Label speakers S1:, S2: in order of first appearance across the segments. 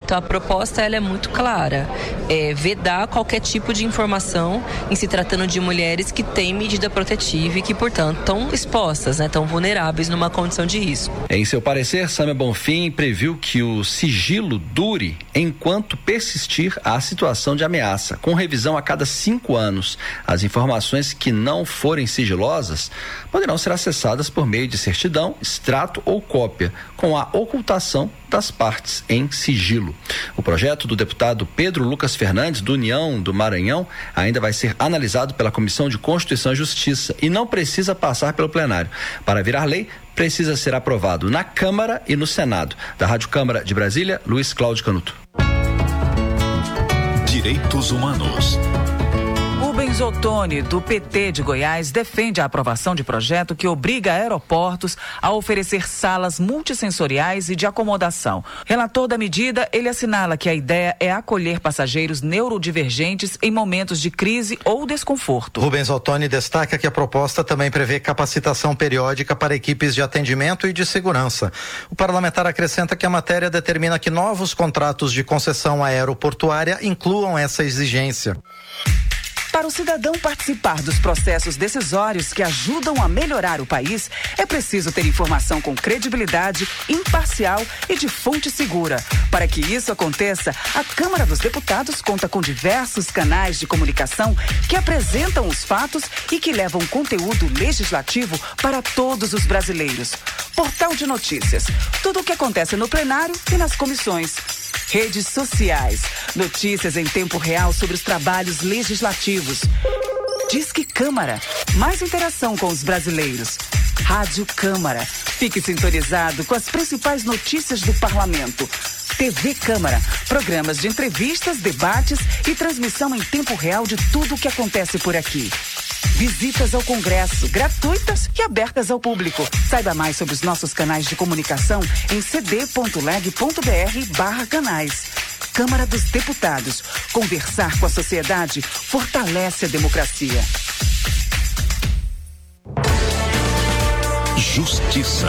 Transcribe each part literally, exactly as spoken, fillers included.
S1: Então a proposta ela é muito clara, é vedar qualquer tipo de informação em se tratando de mulheres que têm medida protetiva e que, portanto, estão expostas, né, estão vulneráveis numa condição de risco.
S2: Em seu parecer, Sâmia Bonfim previu que o sigilo dure enquanto persistir a situação de ameaça, com revisão a cada cinco anos. As informações que não forem sigilosas poderão ser acessadas por meio de certidão, extrato ou cópia, com a ocultação das partes em sigilo. O projeto do deputado Pedro Lucas Fernandes, do União do Maranhão, ainda vai ser analisado pela Comissão de Constituição e Justiça e não precisa passar pelo plenário. Para virar lei, precisa ser aprovado na Câmara e no Senado. Da Rádio Câmara de Brasília, Luiz Cláudio Canuto.
S3: Direitos Humanos.
S4: Rubens Ottoni, do P T de Goiás, defende a aprovação de projeto que obriga aeroportos a oferecer salas multissensoriais e de acomodação. Relator da medida, ele assinala que a ideia é acolher passageiros neurodivergentes em momentos de crise ou desconforto.
S5: Rubens Ottoni destaca que a proposta também prevê capacitação periódica para equipes de atendimento e de segurança. O parlamentar acrescenta que a matéria determina que novos contratos de concessão aeroportuária incluam essa exigência.
S4: Para o cidadão participar dos processos decisórios que ajudam a melhorar o país, é preciso ter informação com credibilidade, imparcial e de fonte segura. Para que isso aconteça, a Câmara dos Deputados conta com diversos canais de comunicação que apresentam os fatos e que levam conteúdo legislativo para todos os brasileiros. Portal de notícias. Tudo o que acontece no plenário e nas comissões. Redes sociais. Notícias em tempo real sobre os trabalhos legislativos. Disque Câmara. Mais interação com os brasileiros. Rádio Câmara. Fique sintonizado com as principais notícias do parlamento. T V Câmara. Programas de entrevistas, debates e transmissão em tempo real de tudo o que acontece por aqui. Visitas ao Congresso, gratuitas e abertas ao público. Saiba mais sobre os nossos canais de comunicação em cd.leg.br barra canais. Câmara dos Deputados. Conversar com a sociedade fortalece a democracia.
S3: Justiça.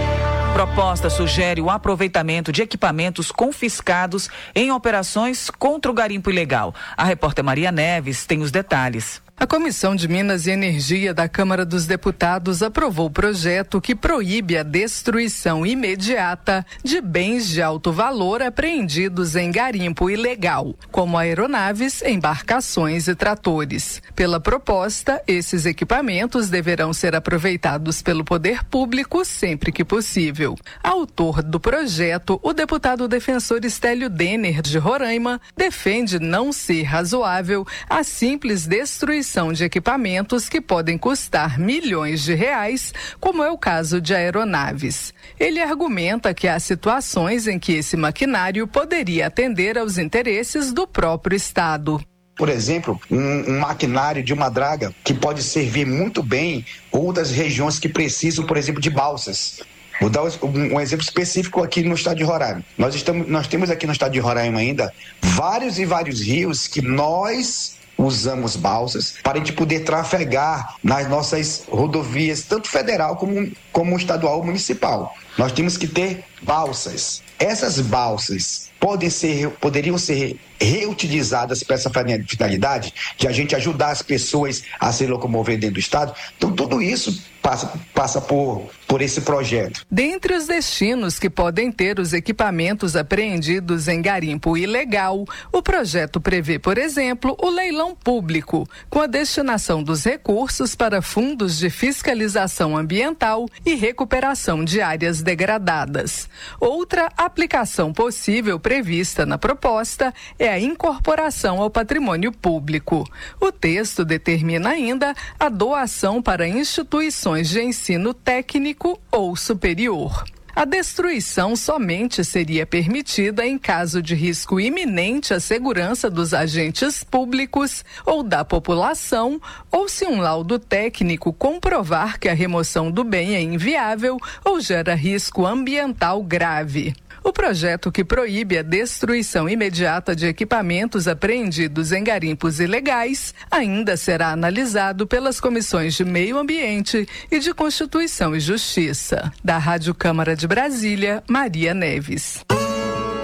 S4: Proposta sugere o aproveitamento de equipamentos confiscados em operações contra o garimpo ilegal. A repórter Maria Neves tem os detalhes.
S6: A Comissão de Minas e Energia da Câmara dos Deputados aprovou o projeto que proíbe a destruição imediata de bens de alto valor apreendidos em garimpo ilegal, como aeronaves, embarcações e tratores. Pela proposta, esses equipamentos deverão ser aproveitados pelo poder público sempre que possível. Autor do projeto, o deputado defensor Estélio Denner, de Roraima, defende não ser razoável a simples destruição de equipamentos que podem custar milhões de reais, como é o caso de aeronaves. Ele argumenta que há situações em que esse maquinário poderia atender aos interesses do próprio Estado.
S7: Por exemplo, um, um maquinário de uma draga que pode servir muito bem outras regiões que precisam, por exemplo, de balsas. Vou dar um, um exemplo específico aqui no estado de Roraima. Nós, estamos, nós temos aqui no estado de Roraima ainda vários e vários rios que nós usamos balsas para a gente poder trafegar nas nossas rodovias, tanto federal como, como estadual ou municipal. Nós temos que ter balsas. Essas balsas podem ser, poderiam ser reutilizadas para essa finalidade de a gente ajudar as pessoas a se locomover dentro do estado. Então, tudo isso passa, passa por, por esse projeto.
S6: Dentre os destinos que podem ter os equipamentos apreendidos em garimpo ilegal, o projeto prevê, por exemplo, o leilão público, com a destinação dos recursos para fundos de fiscalização ambiental e recuperação de áreas degradadas. Outra aplicação possível prevista na proposta é a incorporação ao patrimônio público. O texto determina ainda a doação para instituições de ensino técnico ou superior. A destruição somente seria permitida em caso de risco iminente à segurança dos agentes públicos ou da população, ou se um laudo técnico comprovar que a remoção do bem é inviável ou gera risco ambiental grave. O projeto que proíbe a destruição imediata de equipamentos apreendidos em garimpos ilegais ainda será analisado pelas comissões de Meio Ambiente e de Constituição e Justiça. Da Rádio Câmara de Brasília, Maria Neves.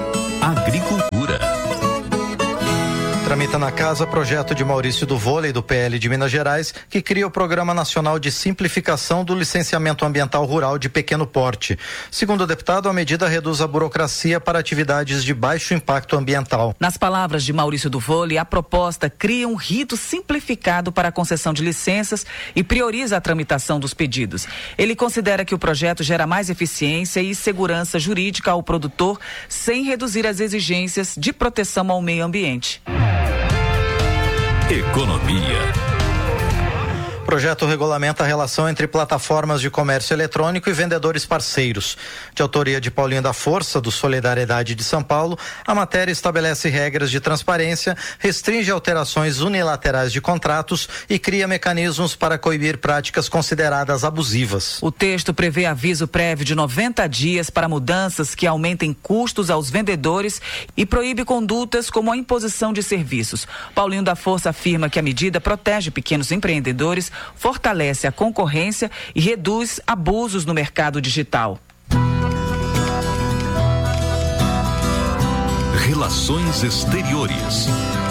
S3: Agricultura.
S5: Tramita na casa projeto de Maurício do Vôlei, do P L de Minas Gerais, que cria o Programa Nacional de Simplificação do Licenciamento Ambiental Rural de Pequeno Porte. Segundo o deputado, a medida reduz a burocracia para atividades de baixo impacto ambiental.
S8: Nas palavras de Maurício do Vôlei, a proposta cria um rito simplificado para a concessão de licenças e prioriza a tramitação dos pedidos. Ele considera que o projeto gera mais eficiência e segurança jurídica ao produtor, sem reduzir as exigências de proteção ao meio ambiente.
S3: Economia.
S5: O projeto regulamenta a relação entre plataformas de comércio eletrônico e vendedores parceiros. De autoria de Paulinho da Força, do Solidariedade de São Paulo, a matéria estabelece regras de transparência, restringe alterações unilaterais de contratos e cria mecanismos para coibir práticas consideradas abusivas.
S8: O texto prevê aviso prévio de noventa dias para mudanças que aumentem custos aos vendedores e proíbe condutas como a imposição de serviços. Paulinho da Força afirma que a medida protege pequenos empreendedores, fortalece a concorrência e reduz abusos no mercado digital.
S3: Relações Exteriores.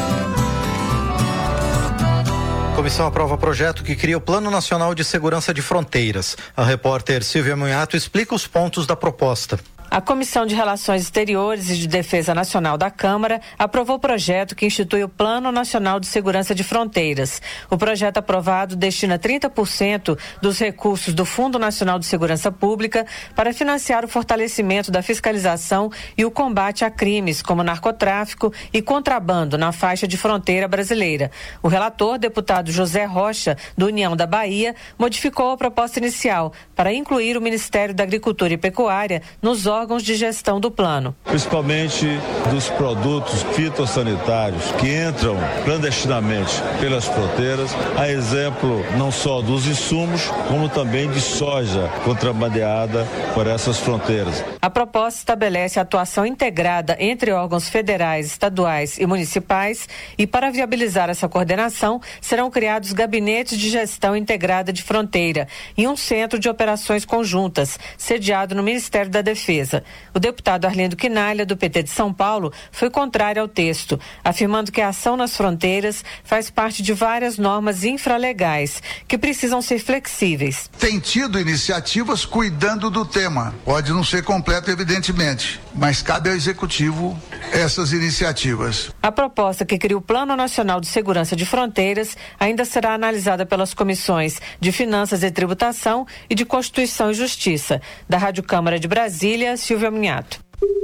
S5: A comissão aprova projeto que cria o Plano Nacional de Segurança de Fronteiras. A repórter Silvia Munhato explica os pontos da proposta.
S9: A Comissão de Relações Exteriores e de Defesa Nacional da Câmara aprovou o projeto que institui o Plano Nacional de Segurança de Fronteiras. O projeto aprovado destina trinta por cento dos recursos do Fundo Nacional de Segurança Pública para financiar o fortalecimento da fiscalização e o combate a crimes como narcotráfico e contrabando na faixa de fronteira brasileira. O relator, deputado José Rocha, do União da Bahia, modificou a proposta inicial para incluir o Ministério da Agricultura e Pecuária nos órgãos órgãos de gestão do plano.
S10: Principalmente dos produtos fitossanitários que entram clandestinamente pelas fronteiras, a exemplo não só dos insumos, como também de soja contrabandeada por essas fronteiras.
S9: A proposta estabelece a atuação integrada entre órgãos federais, estaduais e municipais e, para viabilizar essa coordenação, serão criados gabinetes de gestão integrada de fronteira e um centro de operações conjuntas, sediado no Ministério da Defesa. O deputado Arlindo Quinalha, do P T de São Paulo, foi contrário ao texto, afirmando que a ação nas fronteiras faz parte de várias normas infralegais, que precisam ser flexíveis.
S11: Tem tido iniciativas cuidando do tema. Pode não ser completo, evidentemente, mas cabe ao Executivo essas iniciativas.
S9: A proposta que cria o Plano Nacional de Segurança de Fronteiras ainda será analisada pelas comissões de Finanças e Tributação e de Constituição e Justiça. Da Rádio Câmara de Brasília, Silvia Minhato.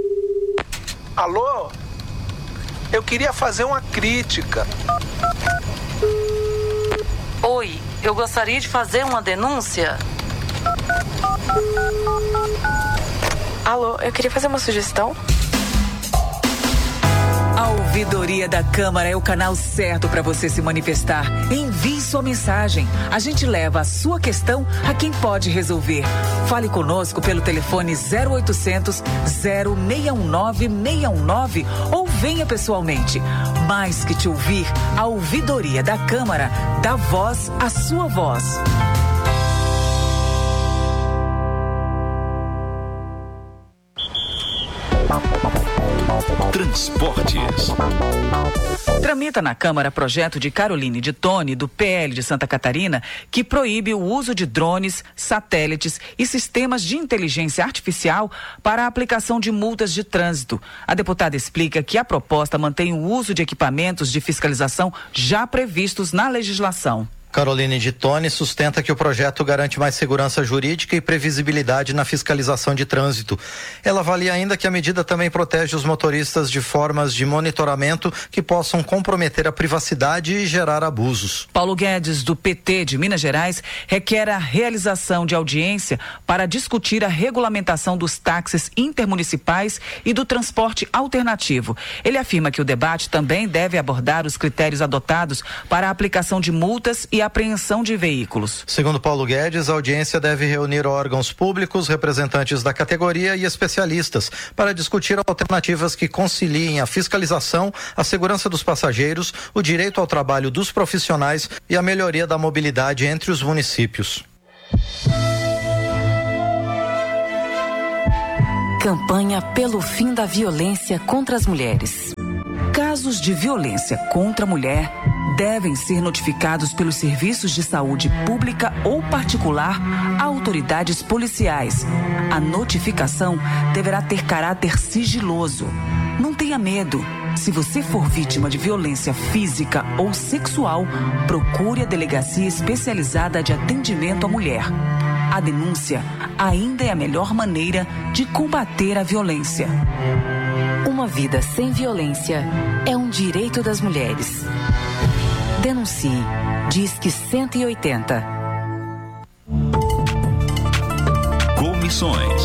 S12: Alô? Eu queria fazer uma crítica.
S13: Oi, eu gostaria de fazer uma denúncia.
S14: Alô, eu queria fazer uma sugestão.
S8: A ouvidoria da Câmara é o canal certo para você se manifestar. Envie sua mensagem. A gente leva a sua questão a quem pode resolver. Fale conosco pelo telefone zero oitocentos, zero seis um nove, seis um nove ou venha pessoalmente. Mais que te ouvir, a ouvidoria da Câmara dá voz à sua voz.
S3: Transportes.
S8: Tramita na Câmara projeto de Caroline de Tone, do P L de Santa Catarina, que proíbe o uso de drones, satélites e sistemas de inteligência artificial para a aplicação de multas de trânsito. A deputada explica que a proposta mantém o uso de equipamentos de fiscalização já previstos na legislação.
S5: Caroline de Tone sustenta que o projeto garante mais segurança jurídica e previsibilidade na fiscalização de trânsito. Ela avalia ainda que a medida também protege os motoristas de formas de monitoramento que possam comprometer a privacidade e gerar abusos.
S8: Paulo Guedes, do P T de Minas Gerais, requer a realização de audiência para discutir a regulamentação dos táxis intermunicipais e do transporte alternativo. Ele afirma que o debate também deve abordar os critérios adotados para a aplicação de multas e apreensão de veículos.
S5: Segundo Paulo Guedes, a audiência deve reunir órgãos públicos, representantes da categoria e especialistas para discutir alternativas que conciliem a fiscalização, a segurança dos passageiros, o direito ao trabalho dos profissionais e a melhoria da mobilidade entre os municípios.
S8: Campanha pelo fim da violência contra as mulheres. Casos de violência contra a mulher devem ser notificados pelos serviços de saúde pública ou particular a autoridades policiais. A notificação deverá ter caráter sigiloso. Não tenha medo. Se você for vítima de violência física ou sexual, procure a delegacia especializada de atendimento à mulher. A denúncia ainda é a melhor maneira de combater a violência. Uma vida sem violência é um direito das mulheres. Denuncie. Disque cento e oitenta.
S3: Comissões.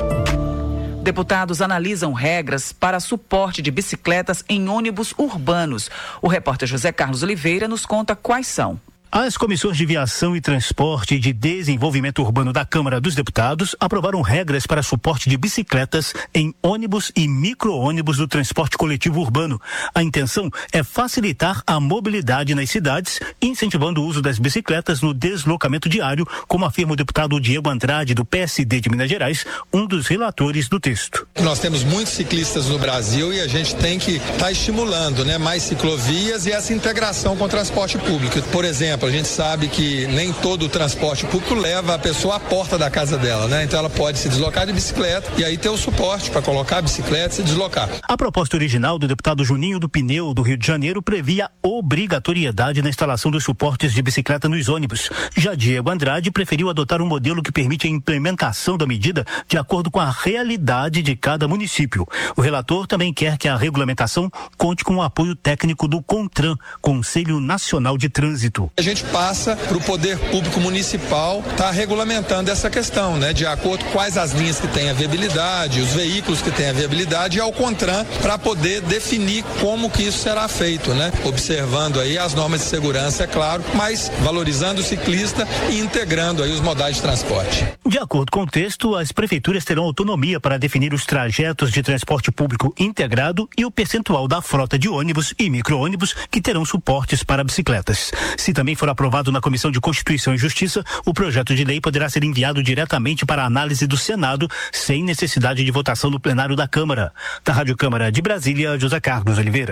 S8: Deputados analisam regras para suporte de bicicletas em ônibus urbanos. O repórter José Carlos Oliveira nos conta quais são.
S15: As comissões de Viação e Transporte e de Desenvolvimento Urbano da Câmara dos Deputados aprovaram regras para suporte de bicicletas em ônibus e micro-ônibus do transporte coletivo urbano. A intenção é facilitar a mobilidade nas cidades, incentivando o uso das bicicletas no deslocamento diário, como afirma o deputado Diego Andrade, do P S D de Minas Gerais, um dos relatores do texto.
S16: Nós temos muitos ciclistas no Brasil e a gente tem que estar tá estimulando, né, mais ciclovias e essa integração com o transporte público. Por exemplo, a gente sabe que nem todo o transporte público leva a pessoa à porta da casa dela, né? Então ela pode se deslocar de bicicleta e aí ter o suporte para colocar a bicicleta e se deslocar.
S15: A proposta original do deputado Juninho do Pineu, do Rio de Janeiro, previa obrigatoriedade na instalação dos suportes de bicicleta nos ônibus. Já Diego Andrade preferiu adotar um modelo que permite a implementação da medida de acordo com a realidade de cada município. O relator também quer que a regulamentação conte com o apoio técnico do CONTRAN, Conselho Nacional de Trânsito.
S16: A gente passa para o poder público municipal tá regulamentando essa questão, né? De acordo com quais as linhas que têm a viabilidade, os veículos que têm a viabilidade e ao CONTRAN para poder definir como que isso será feito, né? Observando aí as normas de segurança, é claro, mas valorizando o ciclista e integrando aí os modais de transporte.
S15: De acordo com o texto, as prefeituras terão autonomia para definir os trajetos de transporte público integrado e o percentual da frota de ônibus e micro-ônibus que terão suportes para bicicletas. Se também for aprovado na Comissão de Constituição e Justiça, o projeto de lei poderá ser enviado diretamente para a análise do Senado, sem necessidade de votação no plenário da Câmara. Da Rádio Câmara de Brasília, José Carlos Oliveira.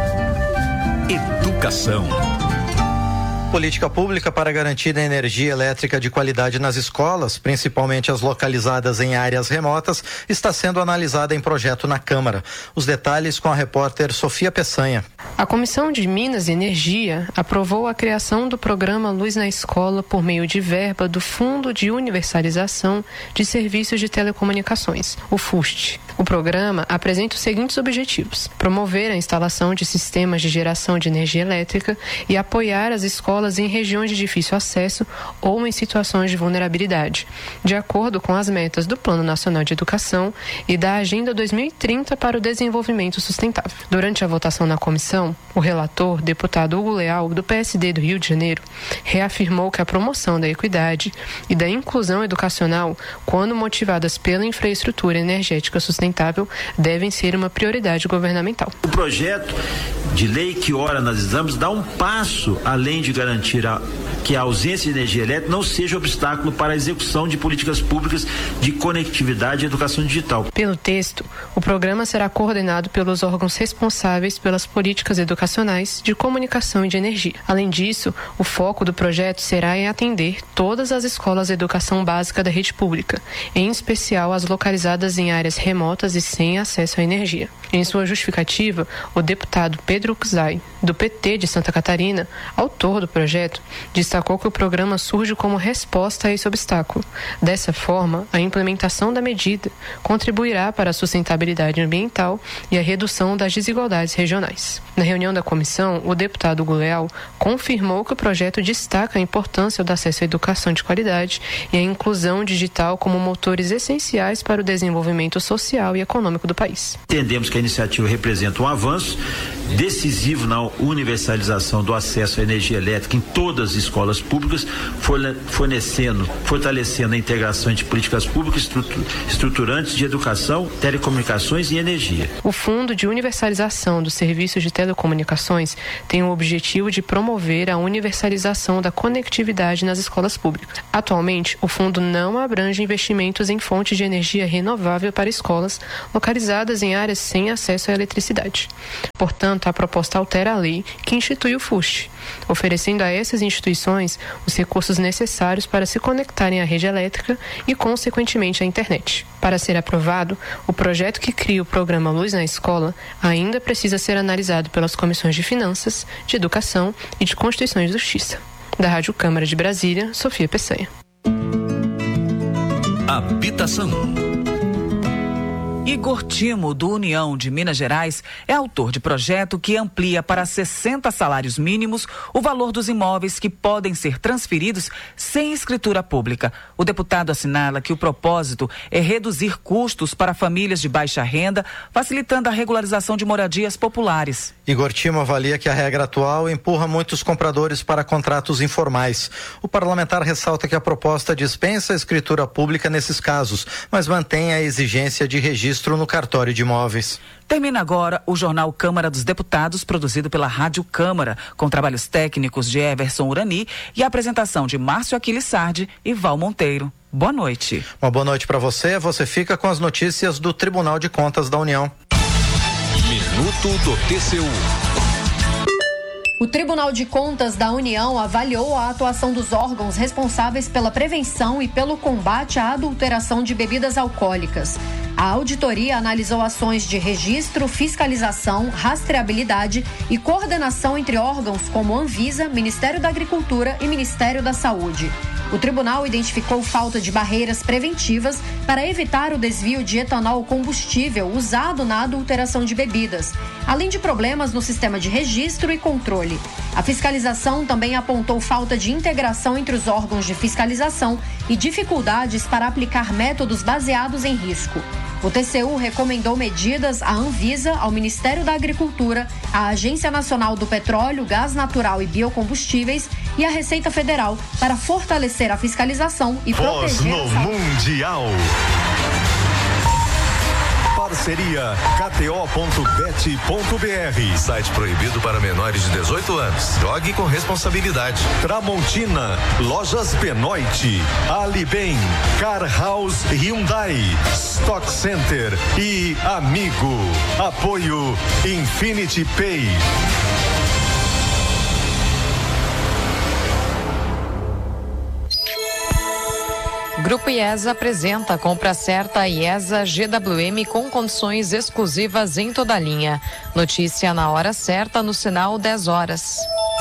S3: Educação.
S5: Política pública para garantir a energia elétrica de qualidade nas escolas, principalmente as localizadas em áreas remotas, está sendo analisada em projeto na Câmara. Os detalhes com a repórter Sofia Peçanha.
S17: A Comissão de Minas e Energia aprovou a criação do programa Luz na Escola por meio de verba do Fundo de Universalização de Serviços de Telecomunicações, o FUST. O programa apresenta os seguintes objetivos: promover a instalação de sistemas de geração de energia elétrica e apoiar as escolas em regiões de difícil acesso ou em situações de vulnerabilidade, de acordo com as metas do Plano Nacional de Educação e da Agenda dois mil e trinta para o Desenvolvimento Sustentável. Durante a votação na comissão, o relator, deputado Hugo Leal, do P S D do Rio de Janeiro, reafirmou que a promoção da equidade e da inclusão educacional, quando motivadas pela infraestrutura energética sustentável, devem ser uma prioridade governamental.
S18: O projeto de lei que ora nós exames dá um passo além de garantir a, que a ausência de energia elétrica não seja obstáculo para a execução de políticas públicas de conectividade e educação digital.
S17: Pelo texto, o programa será coordenado pelos órgãos responsáveis pelas políticas educacionais, de comunicação e de energia. Além disso, o foco do projeto será em atender todas as escolas de educação básica da rede pública, em especial as localizadas em áreas remotas e sem acesso à energia. Em sua justificativa, o deputado Pedro Czai, do P T de Santa Catarina, autor do projeto, destacou que o programa surge como resposta a esse obstáculo. Dessa forma, a implementação da medida contribuirá para a sustentabilidade ambiental e a redução das desigualdades regionais. Na reunião da comissão, o deputado Hugo Leal confirmou que o projeto destaca a importância do acesso à educação de qualidade e a inclusão digital como motores essenciais para o desenvolvimento social e econômico do país.
S18: Entendemos que a iniciativa representa um avanço decisivo na universalização do acesso à energia elétrica em todas as escolas públicas, fornecendo, fortalecendo a integração de políticas públicas estruturantes de educação, telecomunicações e energia.
S17: O Fundo de Universalização dos Serviços de Telecomunicações tem o objetivo de promover a universalização da conectividade nas escolas públicas. Atualmente, o fundo não abrange investimentos em fontes de energia renovável para escolas localizadas em áreas sem acesso à eletricidade. Portanto, a proposta altera a lei que institui o FUST, oferecendo a essas instituições os recursos necessários para se conectarem à rede elétrica e, consequentemente, à internet. Para ser aprovado, o projeto que cria o programa Luz na Escola ainda precisa ser analisado pelas comissões de Finanças, de Educação e de Constituição e Justiça. Da Rádio Câmara de Brasília, Sofia Peçanha.
S3: Habitação.
S8: Igor Timo, do União de Minas Gerais, é autor de projeto que amplia para sessenta salários mínimos o valor dos imóveis que podem ser transferidos sem escritura pública. O deputado assinala que o propósito é reduzir custos para famílias de baixa renda, facilitando a regularização de moradias populares.
S5: Igor Timo avalia que a regra atual empurra muitos compradores para contratos informais. O parlamentar ressalta que a proposta dispensa a escritura pública nesses casos, mas mantém a exigência de registro no cartório de imóveis.
S8: Termina agora o Jornal Câmara dos Deputados, produzido pela Rádio Câmara, com trabalhos técnicos de Everson Urani e a apresentação de Márcio Aquiles Sardi e Val Monteiro. Boa noite.
S5: Uma boa noite para você. Você fica com as notícias do Tribunal de Contas da União.
S3: Minuto do T C U.
S19: O Tribunal de Contas da União avaliou a atuação dos órgãos responsáveis pela prevenção e pelo combate à adulteração de bebidas alcoólicas. A auditoria analisou ações de registro, fiscalização, rastreabilidade e coordenação entre órgãos como Anvisa, Ministério da Agricultura e Ministério da Saúde. O tribunal identificou falta de barreiras preventivas para evitar o desvio de etanol combustível usado na adulteração de bebidas, além de problemas no sistema de registro e controle. A fiscalização também apontou falta de integração entre os órgãos de fiscalização e dificuldades para aplicar métodos baseados em risco. O T C U recomendou medidas à Anvisa, ao Ministério da Agricultura, à Agência Nacional do Petróleo, Gás Natural e Biocombustíveis e à Receita Federal para fortalecer a fiscalização e
S3: Voz
S19: proteger
S3: no Mundial. Parceria K T O ponto bet ponto B R. Site proibido para menores de dezoito anos. Jogue com responsabilidade. Tramontina, Lojas Benoit, Alibem, Car House Hyundai, Stock Center e Amigo. Apoio Infinity Pay.
S20: Grupo IESA apresenta a compra certa IESA G W M com condições exclusivas em toda a linha. Notícia na hora certa no sinal dez horas.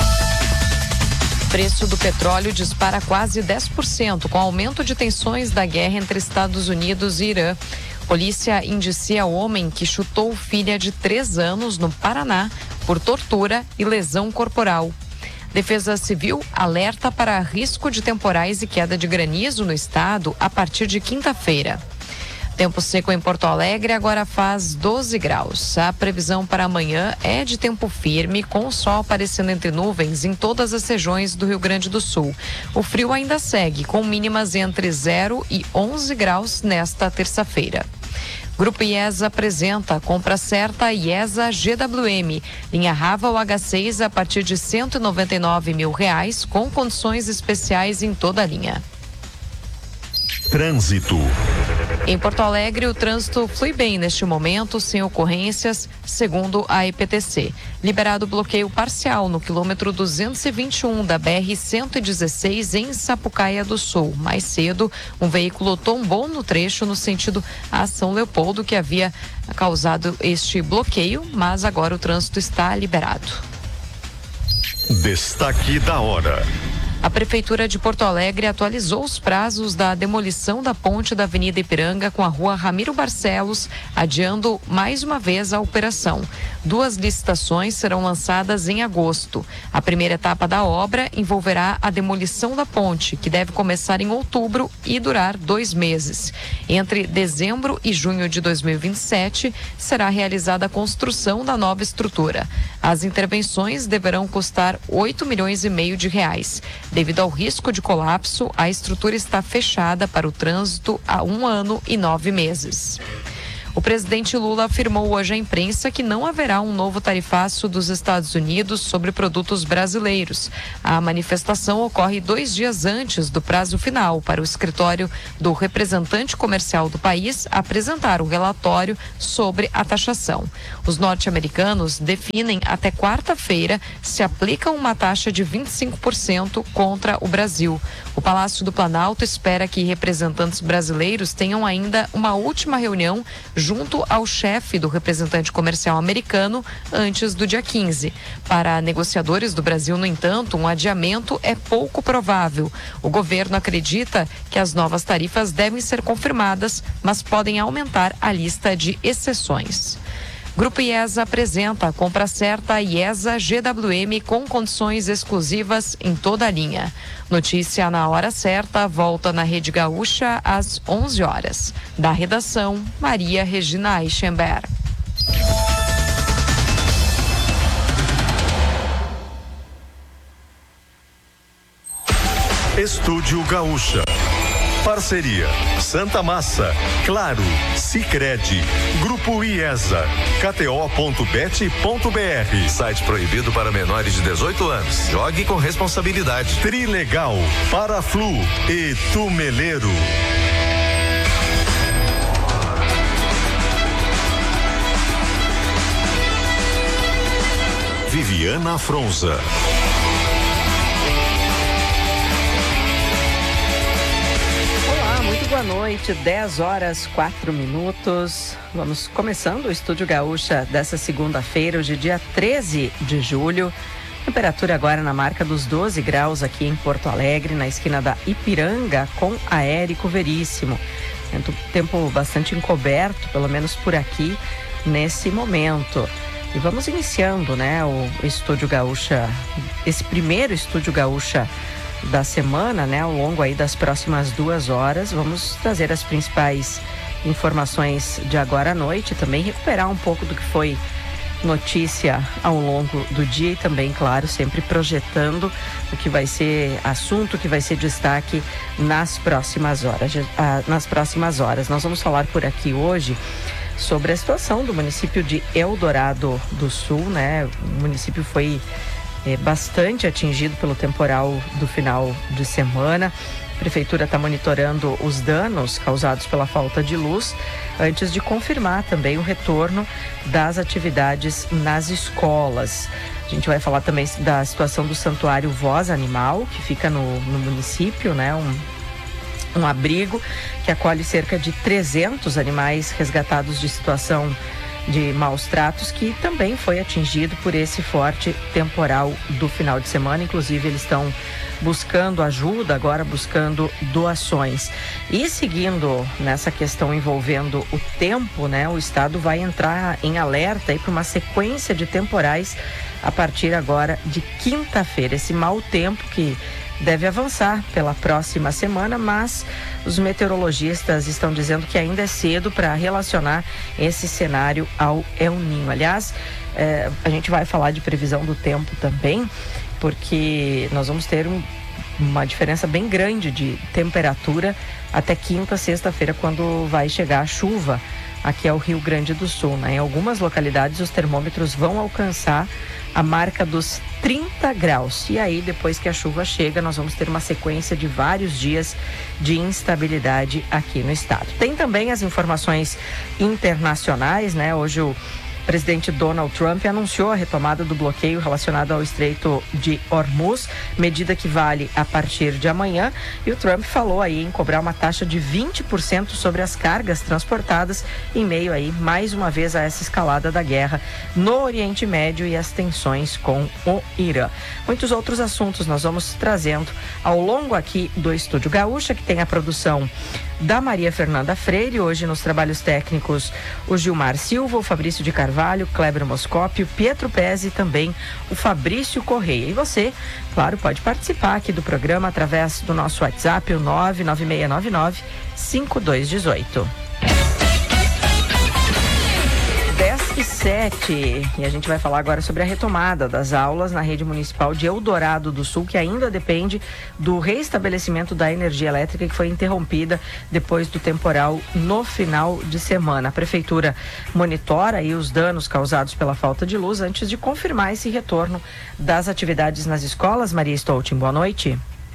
S20: Preço do petróleo dispara quase dez por cento com aumento de tensões da guerra entre Estados Unidos e Irã. Polícia indicia homem que chutou filha de três anos no Paraná por tortura e lesão corporal. Defesa Civil alerta para risco de temporais e queda de granizo no estado a partir de quinta-feira. Tempo seco em Porto Alegre agora faz doze graus. A previsão para amanhã é de tempo firme, com o sol aparecendo entre nuvens em todas as regiões do Rio Grande do Sul. O frio ainda segue, com mínimas entre zero e onze graus nesta terça-feira. Grupo IESA apresenta a compra certa IESA G W M. Linha Raval H seis a partir de cento e noventa e nove mil reais, com condições especiais em toda a linha.
S3: Trânsito.
S20: Em Porto Alegre, o trânsito flui bem neste momento, sem ocorrências, segundo a I P T C. Liberado bloqueio parcial no quilômetro duzentos e vinte e um da B R cento e dezesseis em Sapucaia do Sul. Mais cedo, um veículo tombou no trecho no sentido a São Leopoldo, que havia causado este bloqueio, mas agora o trânsito está liberado.
S3: Destaque da hora.
S20: A Prefeitura de Porto Alegre atualizou os prazos da demolição da ponte da Avenida Ipiranga com a rua Ramiro Barcelos, adiando mais uma vez a operação. Duas licitações serão lançadas em agosto. A primeira etapa da obra envolverá a demolição da ponte, que deve começar em outubro e durar dois meses. Entre dezembro e junho de dois mil e vinte e sete, será realizada a construção da nova estrutura. As intervenções deverão custar oito milhões e meio de reais. Devido ao risco de colapso, a estrutura está fechada para o trânsito há um ano e nove meses. O presidente Lula afirmou hoje à imprensa que não haverá um novo tarifaço dos Estados Unidos sobre produtos brasileiros. A manifestação ocorre dois dias antes do prazo final para o escritório do representante comercial do país apresentar o relatório sobre a taxação. Os norte-americanos definem até quarta-feira se aplicam uma taxa de vinte e cinco por cento contra o Brasil. O Palácio do Planalto espera que representantes brasileiros tenham ainda uma última reunião junto ao chefe do representante comercial americano antes do dia quinze. Para negociadores do Brasil, no entanto, um adiamento é pouco provável. O governo acredita que as novas tarifas devem ser confirmadas, mas podem aumentar a lista de exceções. Grupo IESA apresenta a compra certa IESA G W M com condições exclusivas em toda a linha. Notícia na hora certa, volta na Rede Gaúcha às onze horas. Da redação, Maria Regina Eichenberg.
S3: Estúdio Gaúcha. Parceria Santa Massa, Claro, Sicredi, Grupo IESA, K T O ponto bet ponto B R. Site proibido para menores de dezoito anos. Jogue com responsabilidade. Trilegal, Paraflu e Tumeleiro. Viviana Fronza.
S21: Boa noite, dez horas, quatro minutos. Vamos começando o Estúdio Gaúcha dessa segunda-feira, hoje dia treze de julho. Temperatura agora na marca dos doze graus aqui em Porto Alegre, na esquina da Ipiranga, com Aérico Veríssimo. Tempo bastante encoberto, pelo menos por aqui, nesse momento. E vamos iniciando, né, o Estúdio Gaúcha, esse primeiro Estúdio Gaúcha da semana, né, ao longo aí das próximas duas horas. Vamos trazer as principais informações de agora à noite, também recuperar um pouco do que foi notícia ao longo do dia e também, claro, sempre projetando o que vai ser assunto, que vai ser destaque nas próximas horas. Nas próximas horas. Nós vamos falar por aqui hoje sobre a situação do município de Eldorado do Sul, né? O município foi É bastante atingido pelo temporal do final de semana. A prefeitura está monitorando os danos causados pela falta de luz, antes de confirmar também o retorno das atividades nas escolas. A gente vai falar também da situação do Santuário Voz Animal, que fica no, no município, né? Um, um abrigo que acolhe cerca de trezentos animais resgatados de situação de maus tratos, que também foi atingido por esse forte temporal do final de semana. Inclusive, eles estão buscando ajuda, agora buscando doações. E seguindo nessa questão envolvendo o tempo, né, o estado vai entrar em alerta para uma sequência de temporais a partir agora de quinta-feira. Esse mau tempo que deve avançar pela próxima semana, mas os meteorologistas estão dizendo que ainda é cedo para relacionar esse cenário ao El Niño. Aliás, eh, a gente vai falar de previsão do tempo também, porque nós vamos ter um, uma diferença bem grande de temperatura até quinta, sexta-feira, quando vai chegar a chuva aqui ao Rio Grande do Sul, né? Em algumas localidades os termômetros vão alcançar a marca dos trinta graus. E aí, depois que a chuva chega, nós vamos ter uma sequência de vários dias de instabilidade aqui no estado. Tem também as informações internacionais, né? Hoje o O presidente Donald Trump anunciou a retomada do bloqueio relacionado ao Estreito de Hormuz, medida que vale a partir de amanhã. E o Trump falou aí em cobrar uma taxa de vinte por cento sobre as cargas transportadas em meio aí, mais uma vez, a essa escalada da guerra no Oriente Médio e as tensões com o Irã. Muitos outros assuntos nós vamos trazendo ao longo aqui do Estúdio Gaúcha, que tem a produção da Maria Fernanda Freire, hoje nos trabalhos técnicos o Gilmar Silva, o Fabrício de Carvalho, Kleber Moscopio, Pietro Pezzi e também o Fabrício Correia. E você, claro, pode participar aqui do programa através do nosso WhatsApp, o nove nove seis nove nove cinco dois um oito. dez e sete, e a gente vai falar agora sobre a retomada das aulas na rede municipal de Eldorado do Sul, que ainda depende do reestabelecimento da energia elétrica, que foi interrompida depois do temporal no final de semana. A prefeitura monitora aí os danos causados pela falta de luz antes de confirmar esse retorno das atividades nas escolas. Maria Stoltin, boa noite.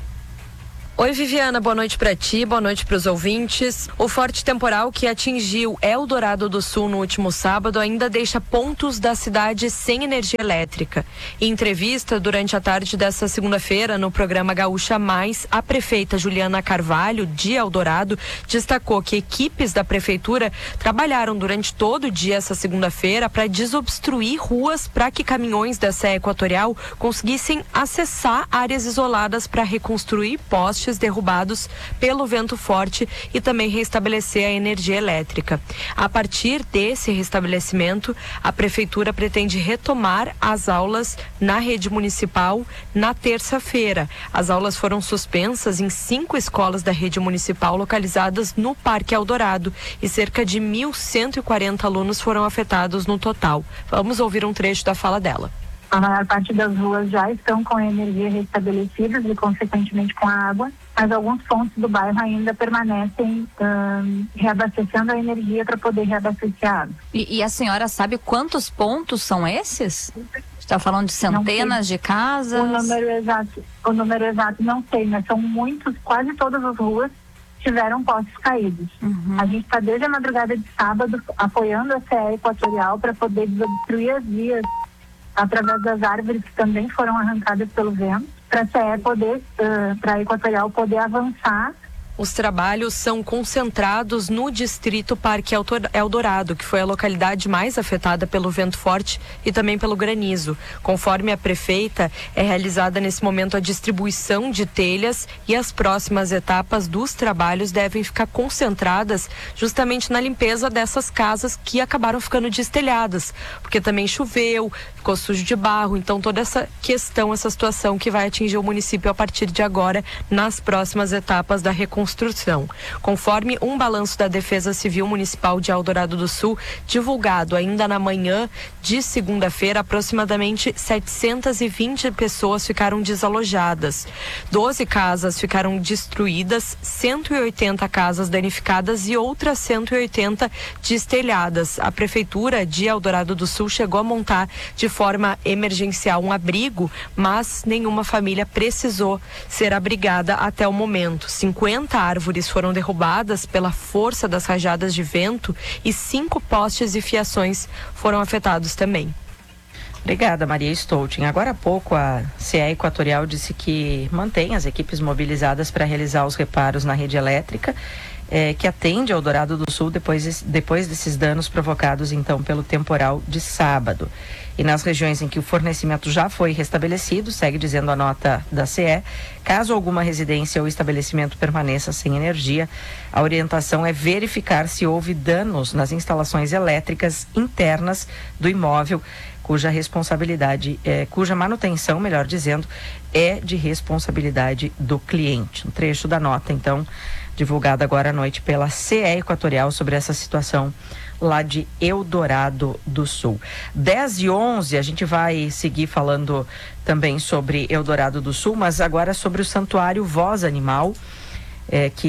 S1: Oi, Viviana, boa noite para ti, boa noite para os ouvintes. O forte temporal que atingiu Eldorado do Sul no último sábado ainda deixa pontos da cidade sem energia elétrica. Em entrevista durante a tarde desta segunda-feira no programa Gaúcha Mais, a prefeita Juliana Carvalho, de Eldorado, destacou que equipes da prefeitura trabalharam durante todo o dia essa segunda-feira para desobstruir ruas para que caminhões da Serra Equatorial conseguissem acessar áreas isoladas para reconstruir postes derrubados pelo vento forte e também restabelecer a energia elétrica. A partir desse restabelecimento, a prefeitura pretende retomar as aulas na rede municipal na terça-feira. As aulas foram suspensas em cinco escolas da rede municipal localizadas no Parque Eldorado e cerca de mil cento e quarenta alunos foram afetados no total. Vamos ouvir um trecho da fala dela.
S22: A maior parte das ruas já estão com a energia restabelecidas e, consequentemente, com a água, mas alguns pontos do bairro ainda permanecem hum, reabastecendo a energia para poder reabastecer a água.
S23: E, e a senhora sabe quantos pontos são esses? Está falando de centenas de casas?
S22: O número exato, o número exato não sei, mas são muitos, quase todas as ruas tiveram postes caídos. Uhum. A gente está desde a madrugada de sábado apoiando a Serra Equatorial para poder desobstruir as vias através das árvores que também foram arrancadas pelo vento, para a C E poder, uh, para a Equatorial poder avançar.
S1: Os trabalhos são concentrados no distrito Parque Eldorado, que foi a localidade mais afetada pelo vento forte e também pelo granizo. Conforme a prefeita, é realizada nesse momento a distribuição de telhas e as próximas etapas dos trabalhos devem ficar concentradas justamente na limpeza dessas casas que acabaram ficando destelhadas, porque também choveu, ficou sujo de barro, então toda essa questão, essa situação que vai atingir o município a partir de agora nas próximas etapas da reconstrução. Construção. Conforme um balanço da Defesa Civil Municipal de Eldorado do Sul, divulgado ainda na manhã de segunda-feira, aproximadamente setecentas e vinte pessoas ficaram desalojadas. doze casas ficaram destruídas, cento e oitenta casas danificadas e outras cento e oitenta destelhadas. A Prefeitura de Eldorado do Sul chegou a montar de forma emergencial um abrigo, mas nenhuma família precisou ser abrigada até o momento. cinquenta árvores foram derrubadas pela força das rajadas de vento e cinco postes e fiações foram afetados também.
S21: Obrigada, Maria Stoltin. Agora há pouco a C E Equatorial disse que mantém as equipes mobilizadas para realizar os reparos na rede elétrica, eh, que atende Eldorado do Sul depois, depois desses danos provocados então pelo temporal de sábado. E nas regiões em que o fornecimento já foi restabelecido, segue dizendo a nota da C E, caso alguma residência ou estabelecimento permaneça sem energia, a orientação é verificar se houve danos nas instalações elétricas internas do imóvel, cuja responsabilidade, é, cuja manutenção, melhor dizendo, é de responsabilidade do cliente. Um trecho da nota, então, divulgada agora à noite pela C E Equatorial sobre essa situação lá de Eldorado do Sul. dez e onze, a gente vai seguir falando também sobre Eldorado do Sul, mas agora sobre o Santuário Voz Animal, é, que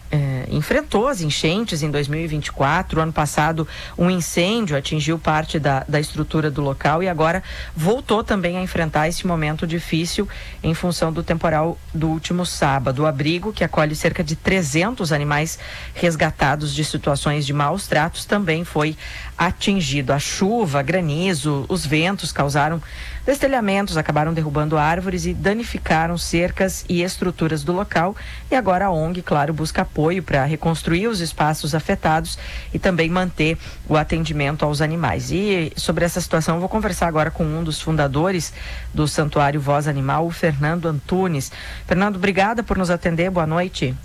S21: É, enfrentou as enchentes em dois mil e vinte e quatro. Ano passado, um incêndio atingiu parte da, da estrutura do local e agora voltou também a enfrentar esse momento difícil em função do temporal do último sábado. O abrigo, que acolhe cerca de trezentos animais resgatados de situações de maus tratos, também foi atingido. A chuva, granizo, os ventos causaram destelhamentos, acabaram derrubando árvores e danificaram cercas e estruturas do local. E agora a O N G, claro, busca apoio para reconstruir os espaços afetados e também manter o atendimento aos animais. E sobre essa situação, eu vou conversar agora com um dos fundadores do Santuário Voz Animal, o Fernando Antunes. Fernando, obrigada por nos atender. Boa noite.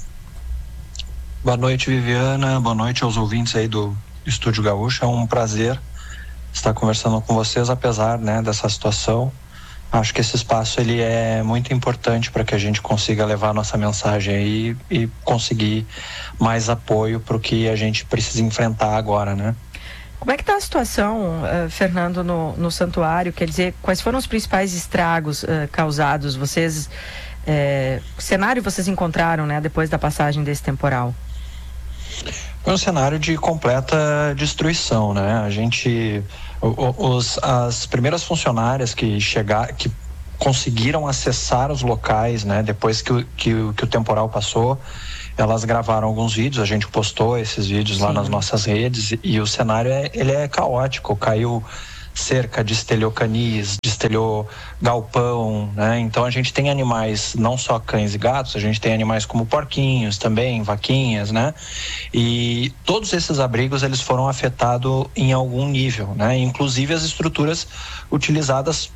S2: Boa noite, Viviana. Boa noite aos ouvintes aí do Estúdio Gaúcho. É um prazer estar conversando com vocês, apesar, né, dessa situação. Acho que esse espaço ele é muito importante para que a gente consiga levar a nossa mensagem aí e conseguir mais apoio para o que a gente precisa enfrentar agora, né?
S21: Como é que está a situação, uh, Fernando, no, no santuário? Quer dizer, quais foram os principais estragos uh, causados? Vocês, uh, que cenário vocês encontraram, né, depois da passagem desse temporal?
S2: Foi um cenário de completa destruição, né? A gente, os, as primeiras funcionárias que chegaram, que conseguiram acessar os locais, né? Depois que, que, que o temporal passou, elas gravaram alguns vídeos, a gente postou esses vídeos Sim. lá nas nossas redes e, e o cenário é, ele é caótico. Caiu cerca, destelhou canis, destelhou galpão, né? Então a gente tem animais, não só cães e gatos, a gente tem animais como porquinhos também, vaquinhas, né? E todos esses abrigos, eles foram afetados em algum nível, né? Inclusive as estruturas utilizadas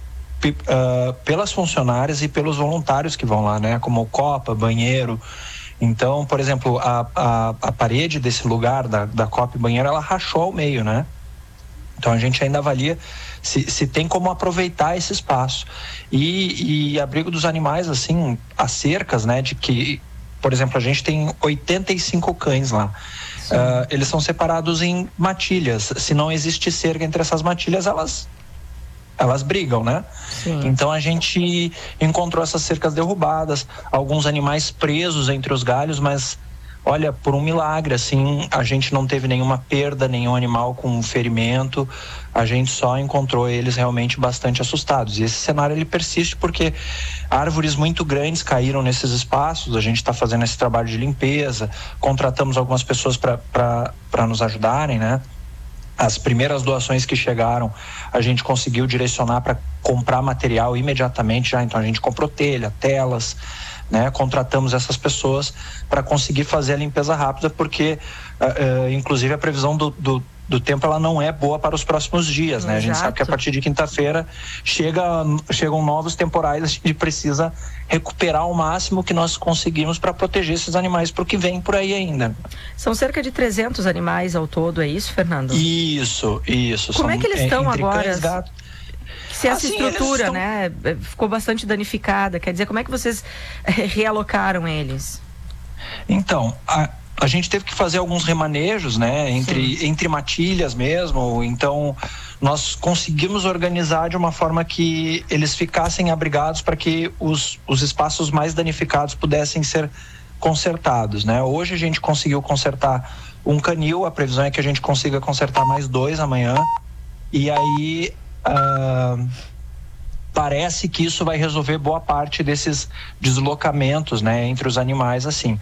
S2: uh, pelas funcionárias e pelos voluntários que vão lá, né? Como copa, banheiro. Então, por exemplo, a, a, a parede desse lugar, da, da copa e banheiro, ela rachou ao meio, né? Então a gente ainda avalia se, se tem como aproveitar esse espaço. E, e abrigo dos animais, assim, as cercas, né, de que, por exemplo, a gente tem oitenta e cinco cães lá. Uh, eles são separados em matilhas. Se não existe cerca entre essas matilhas, elas, elas brigam, né? Sim. Então a gente encontrou essas cercas derrubadas, alguns animais presos entre os galhos, mas olha, por um milagre, assim, a gente não teve nenhuma perda, nenhum animal com ferimento, a gente só encontrou eles realmente bastante assustados. E esse cenário, ele persiste porque árvores muito grandes caíram nesses espaços, a gente está fazendo esse trabalho de limpeza, contratamos algumas pessoas para nos ajudarem, né? As primeiras doações que chegaram, a gente conseguiu direcionar para comprar material imediatamente já, então a gente comprou telha, telas, né? Contratamos essas pessoas para conseguir fazer a limpeza rápida, porque uh, uh, inclusive a previsão do, do, do tempo ela não é boa para os próximos dias, né? A gente sabe que a partir de quinta-feira chega, chegam novos temporais, a gente precisa recuperar o máximo que nós conseguimos para proteger esses animais para o que vem por aí ainda.
S21: São cerca de trezentos animais ao todo, é isso, Fernando?
S2: Isso, isso.
S21: Como
S2: São,
S21: é que eles estão agora?
S2: Cães, gatos.
S21: Se essa
S2: assim,
S21: estrutura,
S2: estão...
S21: né, ficou bastante danificada, quer dizer, como é que vocês realocaram eles?
S2: Então, a, a gente teve que fazer alguns remanejos, né, entre, entre matilhas mesmo, então nós conseguimos organizar de uma forma que eles ficassem abrigados para que os, os espaços mais danificados pudessem ser consertados, né? Hoje a gente conseguiu consertar um canil, a previsão é que a gente consiga consertar mais dois amanhã, e aí Uh, parece que isso vai resolver boa parte desses deslocamentos, né, entre os animais, assim.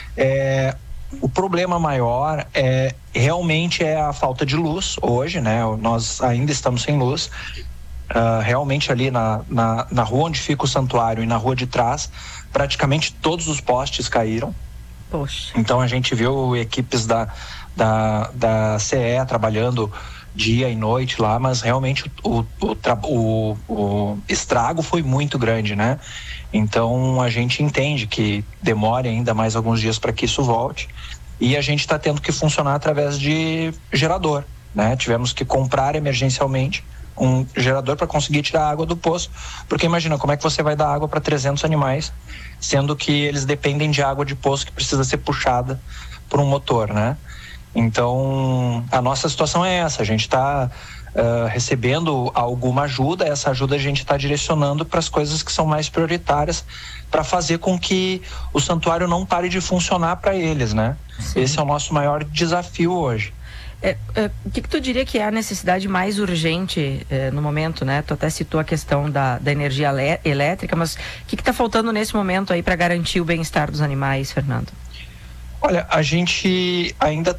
S2: É, o problema maior é realmente é a falta de luz hoje, né? Nós ainda estamos sem luz. Uh, realmente ali na, na, na rua onde fica o santuário e na rua de trás, praticamente todos os postes caíram.
S21: Poxa.
S2: Então a gente viu equipes da, da, da C E trabalhando dia e noite lá, mas realmente o, o, o, o estrago foi muito grande, né? Então a gente entende que demore ainda mais alguns dias para que isso volte, e a gente está tendo que funcionar através de gerador, né? Tivemos que comprar emergencialmente um gerador para conseguir tirar a água do poço, porque imagina como é que você vai dar água para trezentos animais, sendo que eles dependem de água de poço que precisa ser puxada por um motor, né? Então, a nossa situação é essa, a gente está uh, recebendo alguma ajuda. Essa ajuda a gente está direcionando para as coisas que são mais prioritárias, para fazer com que o santuário não pare de funcionar para eles, né? Sim. Esse é o nosso maior desafio hoje.
S21: É, é, o que, que tu diria que é a necessidade mais urgente é, no momento, né? Tu até citou a questão da, da energia lé, elétrica, mas o que está faltando nesse momento aí para garantir o bem-estar dos animais, Fernando?
S2: Olha, a gente ainda,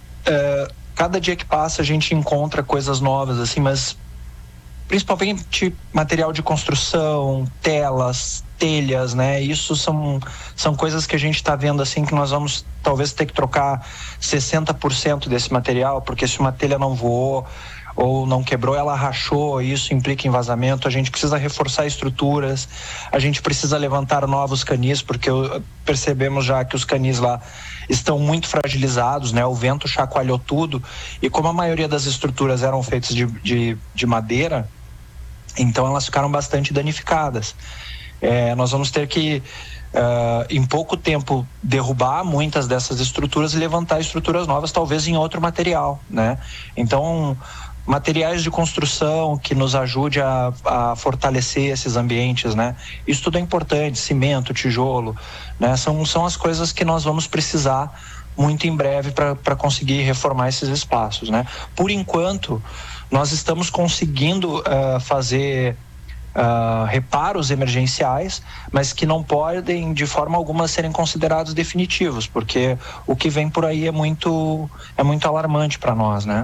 S2: é, cada dia que passa a gente encontra coisas novas, assim, mas principalmente material de construção, telas, telhas, né? Isso são, são coisas que a gente está vendo, assim, que nós vamos talvez ter que trocar sessenta por cento desse material, porque se uma telha não voou ou não quebrou, ela rachou, isso implica em vazamento. A gente precisa reforçar estruturas, a gente precisa levantar novos canis, porque percebemos já que os canis lá estão muito fragilizados, né? O vento chacoalhou tudo, e como a maioria das estruturas eram feitas de, de, de madeira, então elas ficaram bastante danificadas. É, nós vamos ter que, uh, em pouco tempo, derrubar muitas dessas estruturas e levantar estruturas novas, talvez em outro material, né? Então, materiais de construção que nos ajude a, a fortalecer esses ambientes, né? Isso tudo é importante, cimento, tijolo, né? São, são as coisas que nós vamos precisar muito em breve para conseguir reformar esses espaços, né? Por enquanto, nós estamos conseguindo uh, fazer uh, reparos emergenciais, mas que não podem de forma alguma serem considerados definitivos, porque o que vem por aí é muito, é muito alarmante para nós, né?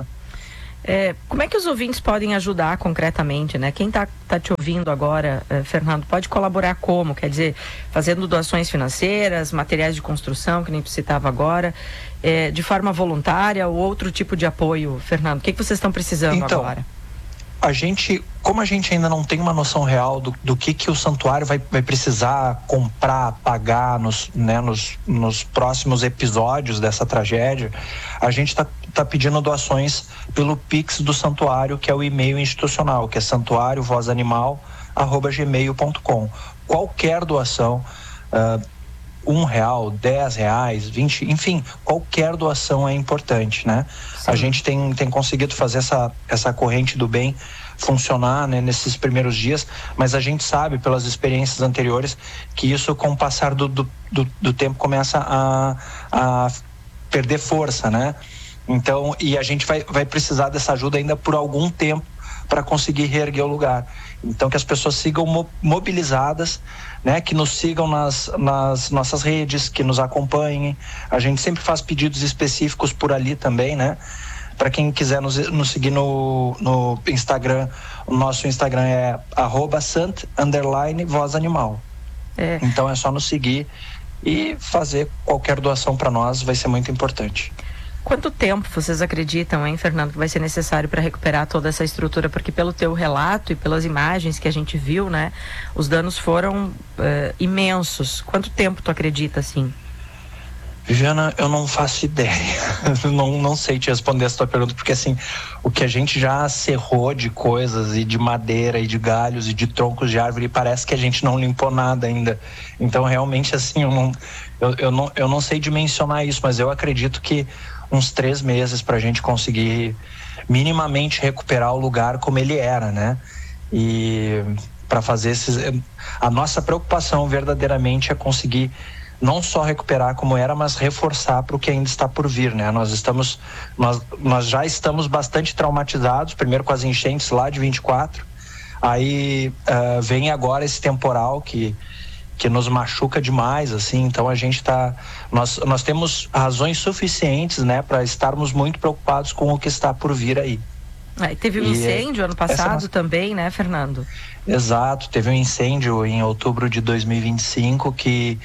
S21: É, como é que os ouvintes podem ajudar concretamente, né? Quem está tá te ouvindo agora, eh, Fernando, pode colaborar como? Quer dizer, fazendo doações financeiras, materiais de construção, que nem tu citava agora, eh, de forma voluntária ou outro tipo de apoio, Fernando? O que, que vocês estão precisando
S2: então,
S21: agora?
S2: A gente, como a gente ainda não tem uma noção real do, do que, que o santuário vai, vai precisar comprar, pagar nos, né, nos, nos próximos episódios dessa tragédia, a gente está tá pedindo doações pelo Pix do santuário, que é o e-mail institucional, que é santuário voz animal arroba gmail ponto com. Qualquer doação, uh, um real, dez reais, vinte, enfim, qualquer doação é importante, né? Sim. A gente tem, tem conseguido fazer essa, essa corrente do bem funcionar, né, nesses primeiros dias, mas a gente sabe pelas experiências anteriores que isso, com o passar do, do, do, do tempo, começa a, a perder força, né? Então, e a gente vai, vai precisar dessa ajuda ainda por algum tempo para conseguir reerguer o lugar. Então, que as pessoas sigam mo- mobilizadas, né? Que nos sigam nas, nas nossas redes, que nos acompanhem. A gente sempre faz pedidos específicos por ali também, né? Para quem quiser nos, nos seguir no, no Instagram, o nosso Instagram é arroba sant underline voz animal. É. Então é só nos seguir e fazer qualquer doação para nós, vai ser muito importante.
S21: Quanto tempo vocês acreditam, hein, Fernando, que vai ser necessário para recuperar toda essa estrutura? Porque pelo teu relato e pelas imagens que a gente viu, né, os danos foram uh, imensos. Quanto tempo tu acredita, assim?
S2: Viviana, eu não faço ideia. não, não sei te responder essa tua pergunta, porque assim, o que a gente já serrou de coisas, e de madeira, e de galhos, e de troncos de árvore, parece que a gente não limpou nada ainda. Então, realmente, assim, eu não, eu, eu não, eu não sei dimensionar isso, mas eu acredito que uns três meses para a gente conseguir minimamente recuperar o lugar como ele era, né? E para fazer esses... A nossa preocupação verdadeiramente é conseguir não só recuperar como era, mas reforçar para o que ainda está por vir, né? Nós estamos, nós, nós já estamos bastante traumatizados, primeiro com as enchentes lá de vinte e quatro, aí uh, vem agora esse temporal que, que nos machuca demais, assim, então a gente está, nós, nós temos razões suficientes, né, para estarmos muito preocupados com o que está por vir aí.
S21: Ah, e teve um e incêndio é, ano passado nossa... também, né, Fernando?
S2: Exato, teve um incêndio em outubro de dois mil e vinte e cinco que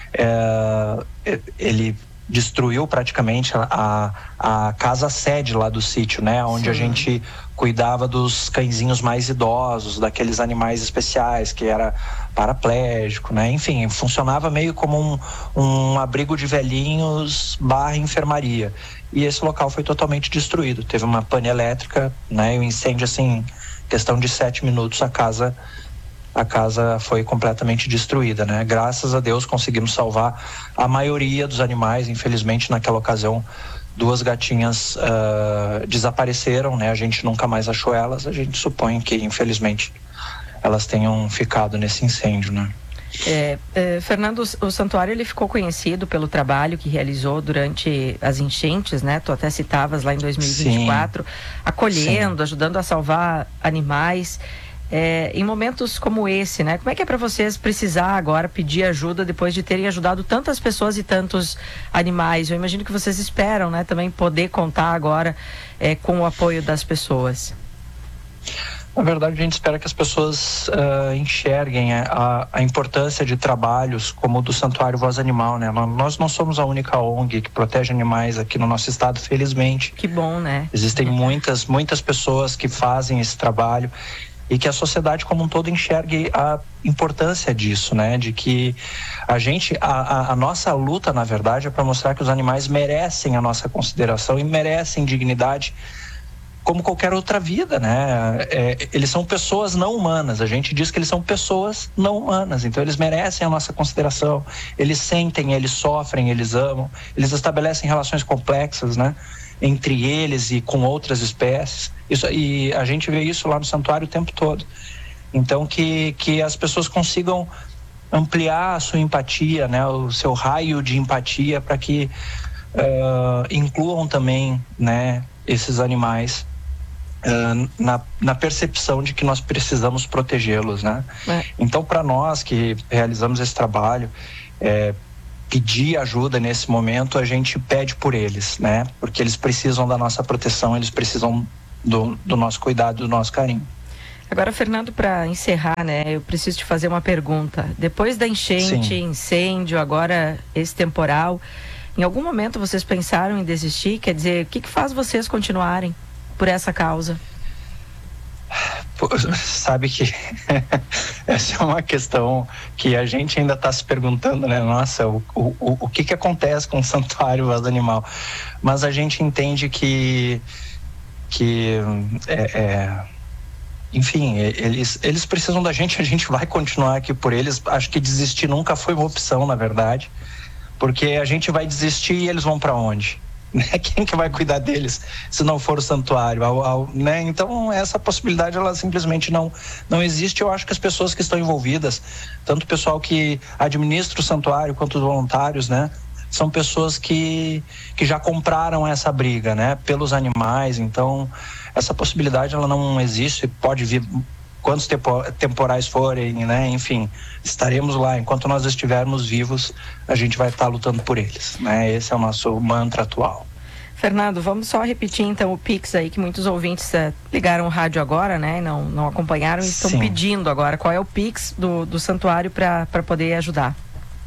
S2: é, ele destruiu praticamente a, a casa sede lá do sítio, né? Onde Sim. a gente cuidava dos cãezinhos mais idosos, daqueles animais especiais, que era paraplégico, né? Enfim, funcionava meio como um, um abrigo de velhinhos barra enfermaria. E esse local foi totalmente destruído. Teve uma pane elétrica, né? E o incêndio, assim, questão de sete minutos, a casa... a casa foi completamente destruída, né? Graças a Deus conseguimos salvar a maioria dos animais. Infelizmente, naquela ocasião, duas gatinhas uh, desapareceram, né? A gente nunca mais achou elas. A gente supõe que, infelizmente, elas tenham ficado nesse incêndio, né?
S21: É, é, Fernando, o santuário ele ficou conhecido pelo trabalho que realizou durante as enchentes, né? Tu até citavas lá em dois mil e vinte e quatro, sim, acolhendo, sim, ajudando a salvar animais. É, em momentos como esse, né? Como é que é para vocês precisar agora pedir ajuda depois de terem ajudado tantas pessoas e tantos animais? Eu imagino que vocês esperam, né? Também poder contar agora é, com o apoio das pessoas.
S2: Na verdade, a gente espera que as pessoas uh, enxerguem a, a importância de trabalhos como o do Santuário Voz Animal, né? Nós não somos a única O N G que protege animais aqui no nosso estado, felizmente.
S21: Que bom, né?
S2: Existem muitas, muitas pessoas que fazem esse trabalho e que a sociedade como um todo enxergue a importância disso, né? De que a gente, a, a, a nossa luta, na verdade, é para mostrar que os animais merecem a nossa consideração e merecem dignidade como qualquer outra vida, né? É, eles são pessoas não humanas, a gente diz que eles são pessoas não humanas, então eles merecem a nossa consideração, eles sentem, eles sofrem, eles amam, eles estabelecem relações complexas, né? Entre eles e com outras espécies, isso, e a gente vê isso lá no santuário o tempo todo. Então que, que as pessoas consigam ampliar a sua empatia, né? O seu raio de empatia para que uh, incluam também, né? Esses animais Uh, na, na percepção de que nós precisamos protegê-los, né? É. Então, para nós que realizamos esse trabalho, é, pedir ajuda nesse momento, a gente pede por eles, né? Porque eles precisam da nossa proteção, eles precisam do, do nosso cuidado, do nosso carinho.
S21: Agora, Fernando, para encerrar, né? Eu preciso te fazer uma pergunta. Depois da enchente, Sim. incêndio, agora esse temporal, em algum momento vocês pensaram em desistir? Quer dizer, o que, que faz vocês continuarem por essa causa?
S2: Pô, sabe que essa é uma questão que a gente ainda está se perguntando, né? Nossa, o, o, o que que acontece com o Santuário Voz Animal? Mas a gente entende que que é, é, enfim, eles, eles precisam da gente, a gente vai continuar aqui por eles. Acho que desistir nunca foi uma opção, na verdade, porque a gente vai desistir e eles vão para onde? Quem que vai cuidar deles se não for o santuário, ao, ao, né? Então essa possibilidade ela simplesmente não, não existe. Eu acho que as pessoas que estão envolvidas, tanto o pessoal que administra o santuário quanto os voluntários, né, são pessoas que, que já compraram essa briga, né, pelos animais. Então essa possibilidade ela não existe. Pode vir quantos tempo, temporais forem, né? Enfim, estaremos lá. Enquanto nós estivermos vivos, a gente vai estar lutando por eles, né? Esse é o nosso mantra atual.
S21: Fernando, vamos só repetir então o Pix aí, que muitos ouvintes uh, ligaram o rádio agora, né? Não, não acompanharam e estão Sim. pedindo agora. Qual é o Pix do, do santuário para poder ajudar?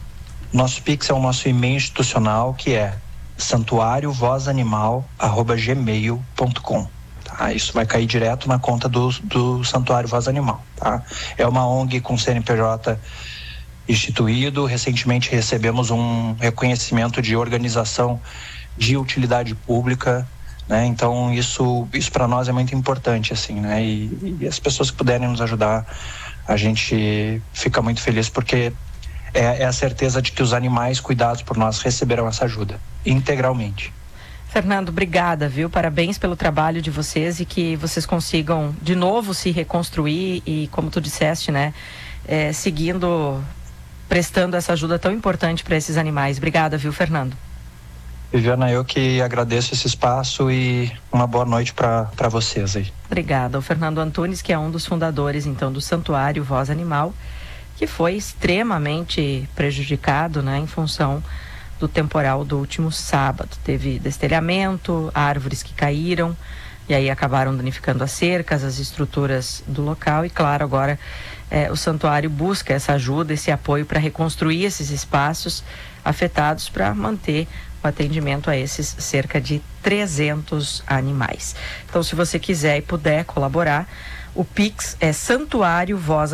S2: Nosso Pix é o nosso e-mail institucional, que é santuário voz animal arroba gmail ponto com. Ah, isso vai cair direto na conta do, do Santuário Voz Animal, tá? É uma O N G com C N P J instituído. Recentemente recebemos um reconhecimento de organização de utilidade pública, né? Então isso, isso para nós é muito importante, assim, né? E, e as pessoas que puderem nos ajudar, a gente fica muito feliz, porque é, é a certeza de que os animais cuidados por nós receberão essa ajuda integralmente.
S21: Fernando, obrigada, viu? Parabéns pelo trabalho de vocês e que vocês consigam de novo se reconstruir e, como tu disseste, né, é, seguindo, prestando essa ajuda tão importante para esses animais. Obrigada, viu, Fernando?
S2: Viviana, eu que agradeço esse espaço e uma boa noite para vocês aí.
S21: Obrigada. O Fernando Antunes, que é um dos fundadores, então, do Santuário Voz Animal, que foi extremamente prejudicado, né, em função do temporal do último sábado. Teve destelhamento, árvores que caíram e aí acabaram danificando as cercas, as estruturas do local e, claro, agora eh, o santuário busca essa ajuda, esse apoio para reconstruir esses espaços afetados para manter o atendimento a esses cerca de trezentos animais. Então, se você quiser e puder colaborar, o Pix é santuário voz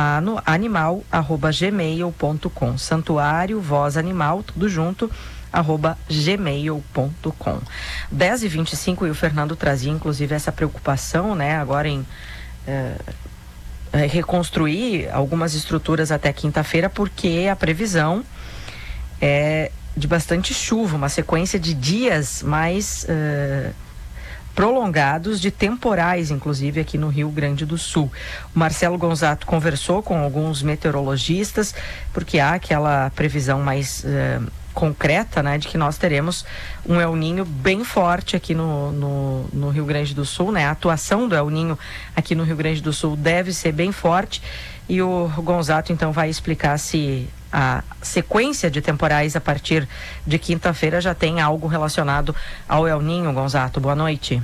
S21: animal arroba gmail ponto com. Santuário voz animal, tudo junto, arroba gmail ponto com. dez e vinte e cinco, e o Fernando trazia inclusive essa preocupação, né, agora em eh, reconstruir algumas estruturas até quinta-feira, porque a previsão é de bastante chuva, uma sequência de dias mais uh, prolongados, de temporais, inclusive aqui no Rio Grande do Sul. O Marcelo Gonzato conversou com alguns meteorologistas, porque há aquela previsão mais uh, concreta, né, de que nós teremos um El Ninho bem forte aqui no, no, no Rio Grande do Sul, né? A atuação do El Ninho aqui no Rio Grande do Sul deve ser bem forte, e o Gonzato então vai explicar se a sequência de temporais a partir de quinta-feira já tem algo relacionado ao El Ninho. Gonzato, boa noite.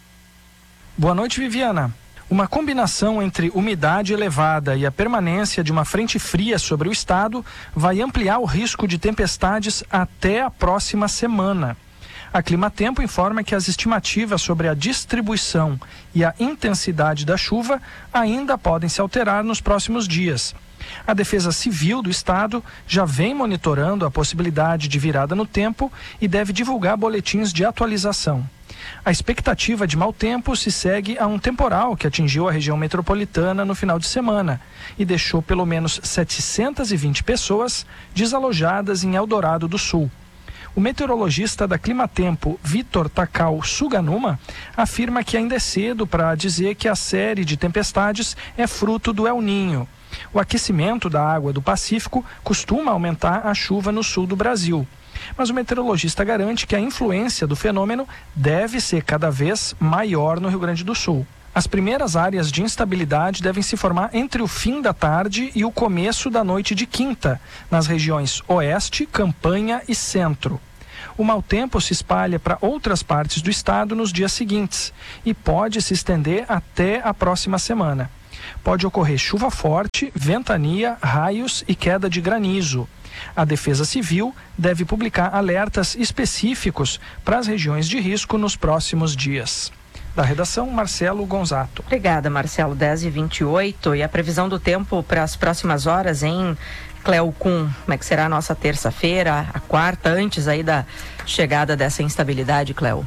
S4: Boa noite, Viviana. Uma combinação entre umidade elevada e a permanência de uma frente fria sobre o estado vai ampliar o risco de tempestades até a próxima semana. A Climatempo informa que as estimativas sobre a distribuição e a intensidade da chuva ainda podem se alterar nos próximos dias. A Defesa Civil do Estado já vem monitorando a possibilidade de virada no tempo e deve divulgar boletins de atualização. A expectativa de mau tempo se segue a um temporal que atingiu a região metropolitana no final de semana e deixou pelo menos setecentas e vinte pessoas desalojadas em Eldorado do Sul. O meteorologista da Climatempo, Vitor Takao Suganuma, afirma que ainda é cedo para dizer que a série de tempestades é fruto do El Ninho. O aquecimento da água do Pacífico costuma aumentar a chuva no sul do Brasil. Mas o meteorologista garante que a influência do fenômeno deve ser cada vez maior no Rio Grande do Sul. As primeiras áreas de instabilidade devem se formar entre o fim da tarde e o começo da noite de quinta, nas regiões Oeste, Campanha e Centro. O mau tempo se espalha para outras partes do estado nos dias seguintes e pode se estender até a próxima semana. Pode ocorrer chuva forte, ventania, raios e queda de granizo. A Defesa Civil deve publicar alertas específicos para as regiões de risco nos próximos dias. Da redação, Marcelo Gonzato.
S21: Obrigada, Marcelo. dez e vinte e oito. E a previsão do tempo para as próximas horas, hein, Cleo Kuhn? Como é que será a nossa terça-feira, a quarta, antes aí da chegada dessa instabilidade, Cleo?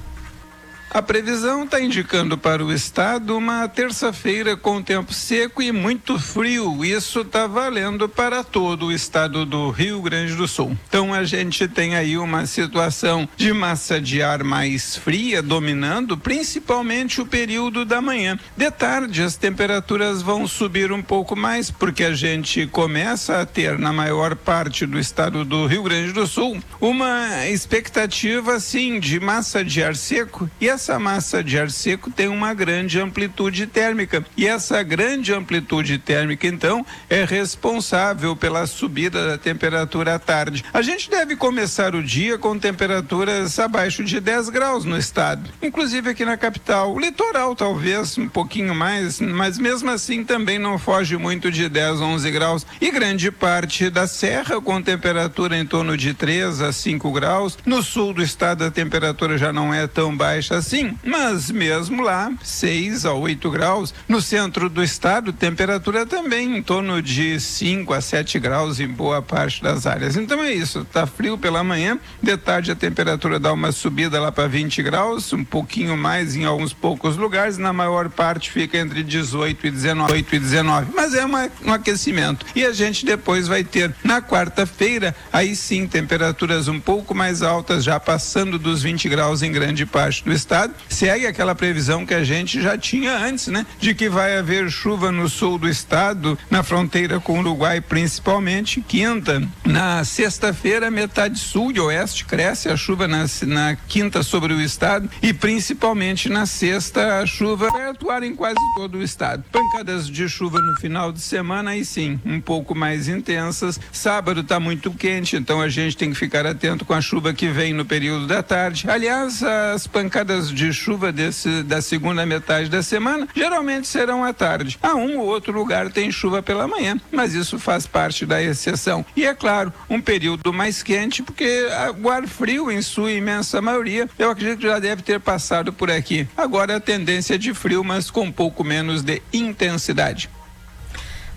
S6: A previsão está indicando para o estado uma terça-feira com tempo seco e muito frio. Isso está valendo para todo o estado do Rio Grande do Sul. Então a gente tem aí uma situação de massa de ar mais fria dominando, principalmente o período da manhã. De tarde as temperaturas vão subir um pouco mais, porque a gente começa a ter na maior parte do estado do Rio Grande do Sul uma expectativa sim de massa de ar seco, e essa Essa massa de ar seco tem uma grande amplitude térmica, e essa grande amplitude térmica então é responsável pela subida da temperatura à tarde. A gente deve começar o dia com temperaturas abaixo de dez graus no estado, inclusive aqui na capital. O litoral talvez um pouquinho mais, mas mesmo assim também não foge muito de dez, onze graus, e grande parte da serra com temperatura em torno de três a cinco graus. No sul do estado a temperatura já não é tão baixa assim, mas mesmo lá, seis a oito graus. No centro do estado, temperatura também em torno de cinco a sete graus em boa parte das áreas. Então é isso, tá frio pela manhã, de tarde a temperatura dá uma subida lá para vinte graus, um pouquinho mais em alguns poucos lugares, na maior parte fica entre dezoito e dezenove, mas é uma, um aquecimento. E a gente depois vai ter na quarta-feira, aí sim, temperaturas um pouco mais altas, já passando dos vinte graus em grande parte do estado. Segue aquela previsão que a gente já tinha antes, né? De que vai haver chuva no sul do estado, na fronteira com o Uruguai principalmente, quinta. Na sexta-feira, metade sul e oeste cresce a chuva na, na quinta sobre o estado, e principalmente na sexta a chuva vai atuar em quase todo o estado. Pancadas de chuva no final de semana, aí sim, um pouco mais intensas. Sábado está muito quente, então a gente tem que ficar atento com a chuva que vem no período da tarde. Aliás, as pancadas de chuva desse, da segunda metade da semana geralmente serão à tarde. A um ou outro lugar tem chuva pela manhã, mas isso faz parte da exceção. E é claro, um período mais quente, porque o ar frio, em sua imensa maioria, eu acredito que já deve ter passado por aqui. Agora a tendência é de frio, mas com um pouco menos de intensidade.